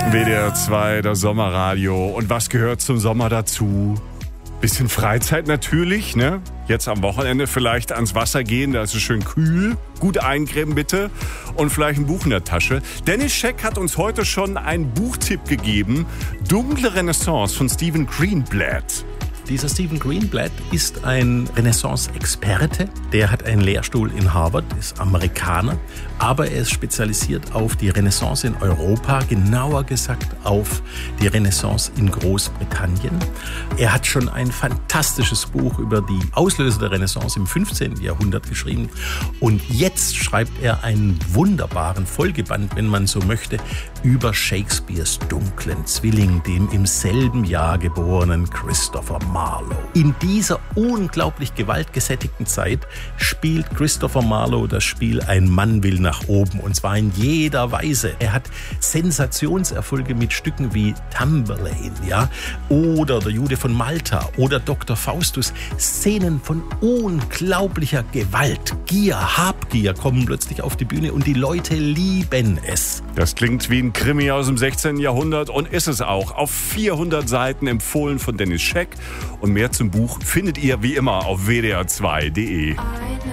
WDR 2, das Sommerradio. Und was gehört zum Sommer dazu? Bisschen Freizeit natürlich, ne? Jetzt am Wochenende vielleicht ans Wasser gehen, da ist es schön kühl. Gut eincremen bitte und vielleicht ein Buch in der Tasche. Dennis Scheck hat uns heute schon einen Buchtipp gegeben. Dunkle Renaissance von Stephen Greenblatt. Dieser Stephen Greenblatt ist ein Renaissance-Experte. Der hat einen Lehrstuhl in Harvard, ist Amerikaner, aber er ist spezialisiert auf die Renaissance in Europa, genauer gesagt auf die Renaissance in Großbritannien. Er hat schon ein fantastisches Buch über die Auslöser der Renaissance im 15. Jahrhundert geschrieben und jetzt schreibt er einen wunderbaren Folgeband, wenn man so möchte, über Shakespeares dunklen Zwilling, dem im selben Jahr geborenen Christopher Marlowe. In dieser unglaublich gewaltgesättigten Zeit spielt Christopher Marlowe das Spiel Ein Mann will nach oben und zwar in jeder Weise. Er hat Sensationserfolge mit Stücken wie Tamburlaine, ja, oder Der Jude von Malta oder Dr. Faustus. Szenen von unglaublicher Gewalt, Gier, Habgier kommen plötzlich auf die Bühne und die Leute lieben es. Das klingt wie ein Krimi aus dem 16. Jahrhundert und ist es auch. Auf 400 Seiten empfohlen von Dennis Scheck. Und mehr zum Buch findet ihr wie immer auf wdr2.de.